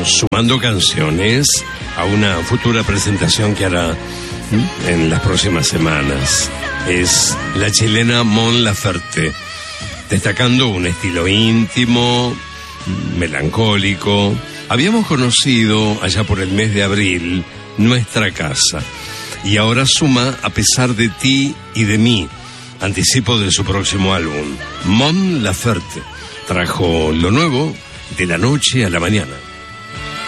sumando canciones a una futura presentación que hará en las próximas semanas. Es la chilena Mon Laferte, destacando un estilo íntimo, melancólico. Habíamos conocido allá por el mes de abril Nuestra Casa, y ahora suma A pesar de ti y de mí, anticipo de su próximo álbum. Mon Laferte trajo lo nuevo de la noche a la mañana.